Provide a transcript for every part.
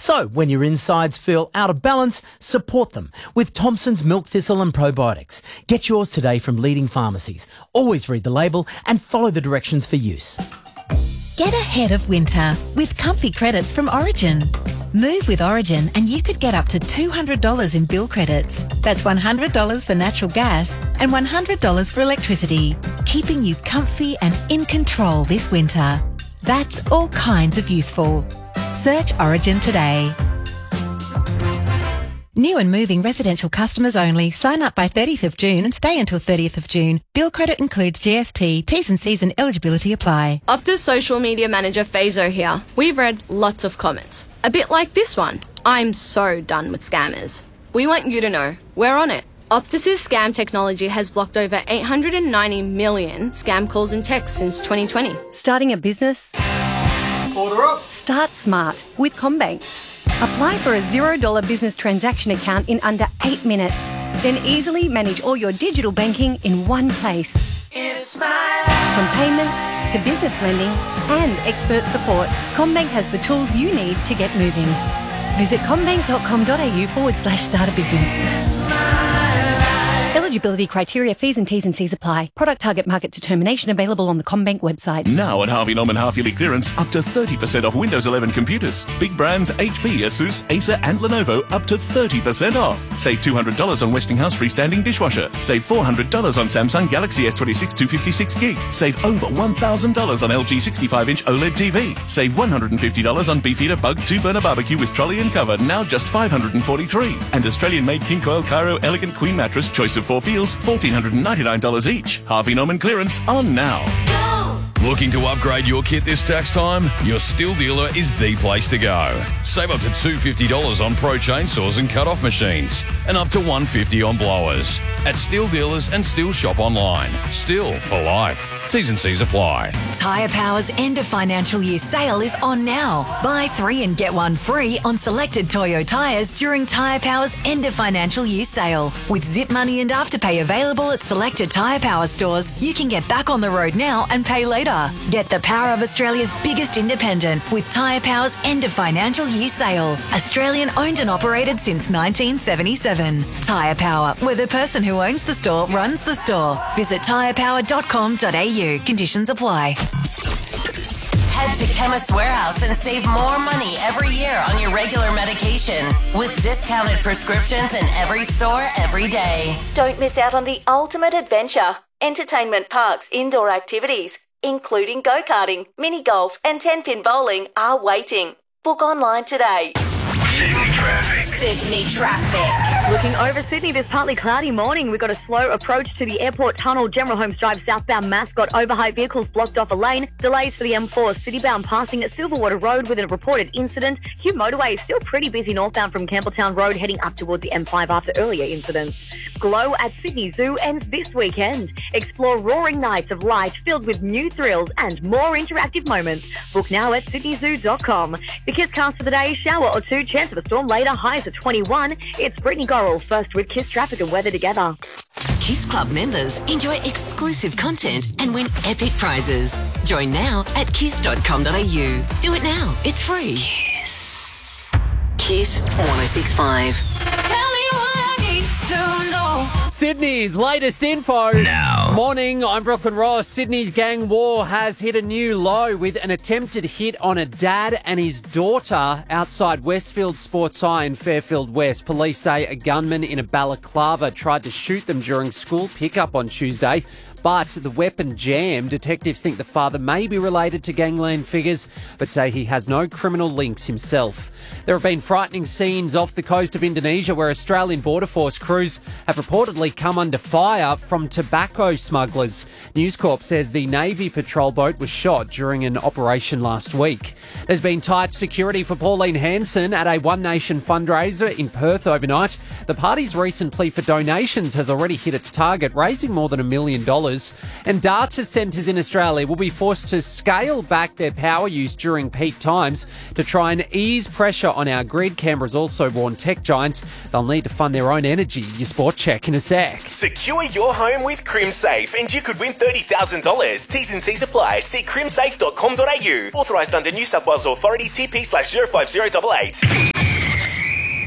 So when your insides feel out of balance, support them with Thompson's Milk Thistle and Probiotics. Get yours today from leading pharmacies. Always read the label and follow the directions for use. Get ahead of winter with comfy credits from Origin. Move with Origin and you could get up to $200 in bill credits. That's $100 for natural gas and $100 for electricity, keeping you comfy and in control this winter. That's all kinds of useful. Search Origin today. New and moving residential customers only. Sign up by 30th of June and stay until 30th of June. Bill credit includes GST. T's and C's and eligibility apply. Optus social media manager Fazo here. We've read lots of comments. A bit like this one. I'm so done with scammers. We want you to know we're on it. Optus's scam technology has blocked over 890 million scam calls and texts since 2020. Starting a business? Order up. Start smart with CommBank. Apply for a $0 business transaction account in under 8 minutes. Then easily manage all your digital banking in one place. It's my life. From payments to business lending and expert support, CommBank has the tools you need to get moving. Visit commbank.com.au/start a business. Eligibility criteria, fees and T's and C's apply. Product target market determination available on the CommBank website. Now at Harvey Norman half-yearly clearance, up to 30% off Windows 11 computers. Big brands HP, Asus, Acer and Lenovo up to 30% off. Save $200 on Westinghouse freestanding dishwasher. Save $400 on Samsung Galaxy S26 256GB. Save over $1,000 on LG 65-inch OLED TV. Save $150 on Beefeater Bug 2-burner barbecue with trolley and cover, now just $543. And Australian-made King Coil Cairo Elegant Queen Mattress, choice of 4 feels, $1,499 each. Harvey Norman clearance on now. Looking to upgrade your kit this tax time? Your Stihl dealer is the place to go. Save up to $250 on Pro chainsaws and cut-off machines, and up to $150 on blowers. At Stihl dealers and Stihl shop online. Stihl for life. T's and C's apply. Tyre Power's end of financial year sale is on now. Buy 3 and get 1 free on selected Toyo tyres during Tyre Power's end of financial year sale. With Zip Money and Afterpay available at selected Tyre Power stores, you can get back on the road now and pay later. Get the power of Australia's biggest independent with Tyre Power's end of financial year sale. Australian owned and operated since 1977. Tyre Power, where the person who owns the store runs the store. Visit tyrepower.com.au. Conditions apply. Head to Chemist Warehouse and save more money every year on your regular medication with discounted prescriptions in every store every day. Don't miss out on the ultimate adventure. Entertainment Park's indoor activities, including go-karting, mini golf and 10-pin bowling, are waiting. Book online today. Sydney traffic. Looking over Sydney this partly cloudy morning, we've got a slow approach to the airport tunnel. General Holmes Drive southbound Mascot overheight vehicles blocked off a lane. Delays for the M4 citybound passing at Silverwater Road with a reported incident. Hugh Motorway is still pretty busy northbound from Campbelltown Road heading up towards the M5 after earlier incidents. Glow at Sydney Zoo ends this weekend. Explore roaring nights of light filled with new thrills and more interactive moments. Book now at sydneyzoo.com. The KISS-cast for the day, shower or two, chance of a storm later, highs of 21. It's Brittany Gorrell first with KISS traffic and weather together. KISS Club members enjoy exclusive content and win epic prizes. Join now at kiss.com.au. Do it now. It's free. KISS. KISS 106.5. Sydney's latest info. Now. Morning, I'm Brooklyn Ross. Sydney's gang war has hit a new low with an attempted hit on a dad and his daughter outside Westfield Sports High in Fairfield West. Police say a gunman in a balaclava tried to shoot them during school pickup on Tuesday. But the weapon jammed. Detectives think the father may be related to gangland figures, but say he has no criminal links himself. There have been frightening scenes off the coast of Indonesia where Australian Border Force crews have reportedly come under fire from tobacco smugglers. News Corp says the Navy patrol boat was shot during an operation last week. There's been tight security for Pauline Hanson at a One Nation fundraiser in Perth overnight. The party's recent plea for donations has already hit its target, raising more than $1 million. And data centres in Australia will be forced to scale back their power use during peak times to try and ease pressure on our grid. Canberra's also warned tech giants they'll need to fund their own energy. Your sport check in a sec. Secure your home with CrimSafe and you could win $30,000. T's and C's apply. See crimsafe.com.au. Authorised under New South Wales Authority TP/05088.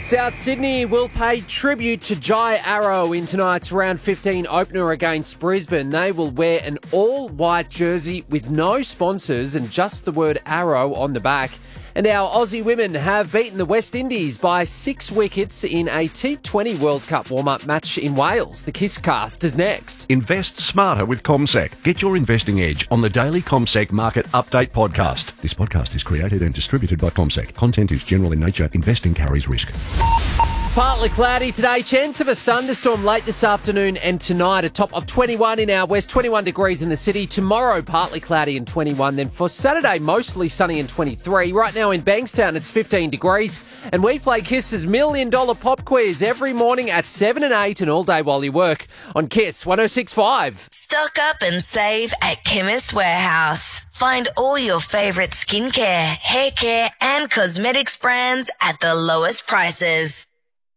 South Sydney will pay tribute to Jai Arrow in tonight's round 15 opener against Brisbane. They will wear an all-white jersey with no sponsors and just the word Arrow on the back. And our Aussie women have beaten the West Indies by 6 wickets in a T20 World Cup warm-up match in Wales. The Kisscast is next. Invest smarter with CommSec. Get your investing edge on the daily CommSec Market Update podcast. This podcast is created and distributed by CommSec. Content is general in nature. Investing carries risk. Partly cloudy today. Chance of a thunderstorm late this afternoon and tonight. A top of 21 in our west, 21 degrees in the city. Tomorrow, partly cloudy and 21. Then for Saturday, mostly sunny and 23. Right now in Bankstown, it's 15 degrees. And we play Kiss's $1 Million Pop Quiz every morning at 7 and 8 and all day while you work on Kiss 106.5. Stock up and save at Chemist Warehouse. Find all your favourite skincare, hair care and cosmetics brands at the lowest prices.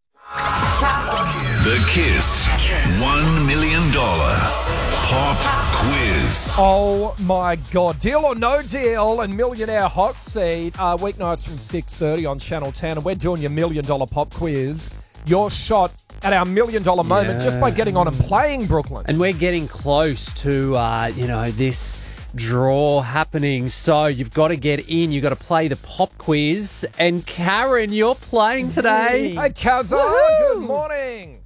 The Kiss $1 Million Pop Quiz. Oh my God. Deal or no deal and Millionaire Hot Seat weeknights from 6:30 on Channel 10. And we're doing your $1 Million Pop Quiz. Your shot at our $1 Million moment just by getting on and playing, Brooklyn. And we're getting close to, this draw happening. So you've got to get in. You've got to play the pop quiz. And Karen, you're playing today. Hey, Kazza. Good morning.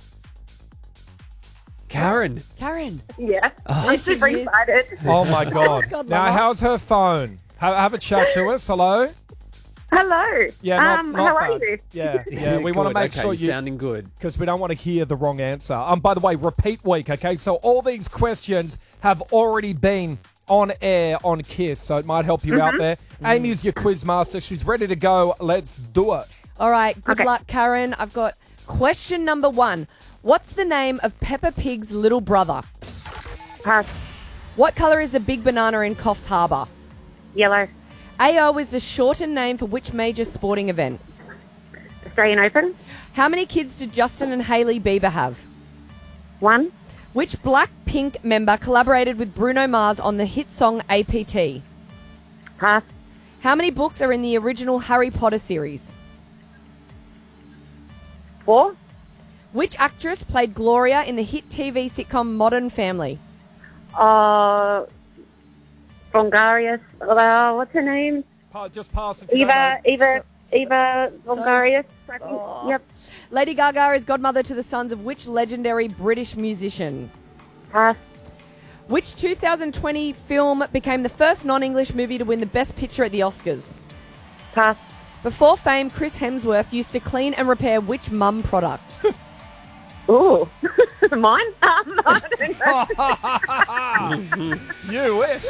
Karen. Yeah. Oh, I'm super excited. Oh, my God. Now, how's her phone? Have a chat to us. Hello? Hello. Yeah, not how bad. are you? Yeah. We want to make sure you sounding good because we don't want to hear the wrong answer. By the way, repeat week. Okay, so all these questions have already been on air on Kiss, so it might help you out there. Amy's your quiz master. She's ready to go. Let's do it. All right. Good luck, Karen. I've got question number 1. What's the name of Peppa Pig's little brother? Pass. What colour is the big banana in Coffs Harbour? Yellow. AO is the shortened name for which major sporting event? Australian Open. How many kids did Justin and Hailey Bieber have? 1. Which Blackpink member collaborated with Bruno Mars on the hit song APT? Pass. How many books are in the original Harry Potter series? 4. Which actress played Gloria in the hit TV sitcom Modern Family? Vongarius. What's her name? Just pass. Eva Vongarius. Yep. Lady Gaga is godmother to the sons of which legendary British musician? Pass. Which 2020 film became the first non-English movie to win the Best Picture at the Oscars? Pass. Before fame, Chris Hemsworth used to clean and repair which mum product? Ooh. Mine? You wish.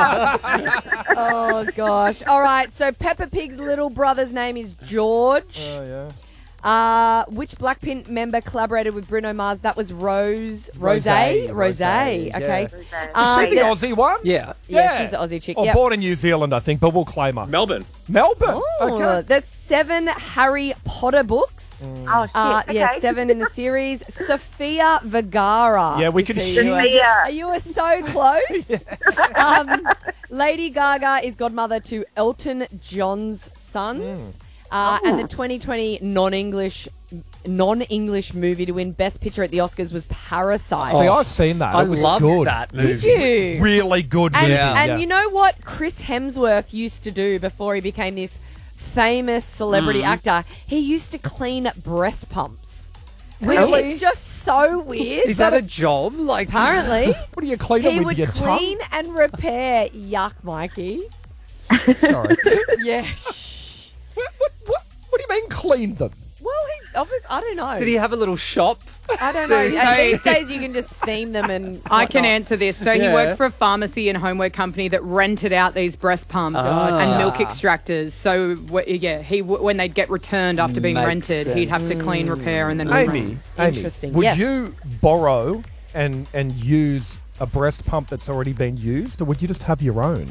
Oh, gosh. All right, so Peppa Pig's little brother's name is George. Oh, yeah. Which Blackpink member collaborated with Bruno Mars? That was Rose. Rosé, Okay. yeah. Is she the Aussie one? Yeah. Yeah, she's the Aussie chick. Or Yep. born in New Zealand, I think, but we'll claim her. Melbourne. Melbourne. Oh, Okay. there's 7 Harry Potter books. Oh, shit. Yeah, Okay. 7 in the series. Sofia Vergara. Yeah, we is can who hear you are. Yeah. You are so close. Lady Gaga is godmother to Elton John's sons. And the 2020 non-English movie to win Best Picture at the Oscars was Parasite. See, I've seen that. I It was loved good. that movie. Did you? Really good And, movie. and you know what Chris Hemsworth used to do before he became this famous celebrity actor? He used to clean breast pumps. Which Really? is just so weird. Is that a job? Like, Apparently. What do you clean it He with would your clean and repair. Yuck, Mikey. tongue? Sorry. Yeah. What do you mean clean them? Well, he obviously, I don't know. did he have a little shop? I don't know. And these days you can just steam them and I can whatnot. answer this. So he Yeah. worked for a pharmacy and homework company that rented out these breast pumps and milk extractors. So when they'd get returned after being Makes rented, he'd have to clean, repair, and then Amy, Interesting. would Yes. you borrow and use a breast pump that's already been used, or would you just have your own?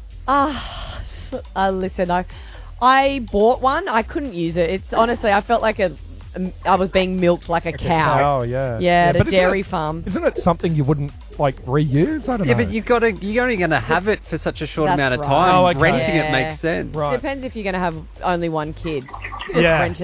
Listen, I bought one. I couldn't use it. It's honestly, I felt like I was being milked like a cow. Oh, yeah. Yeah, at a but isn't dairy it- farm. Isn't it something you wouldn't, reuse? I don't know. Yeah, but you're only going to have it for such a short That's amount of right. time. Oh, okay. Renting Yeah. it makes sense. Right. Depends if you're going to have only one kid. Just Yeah. rent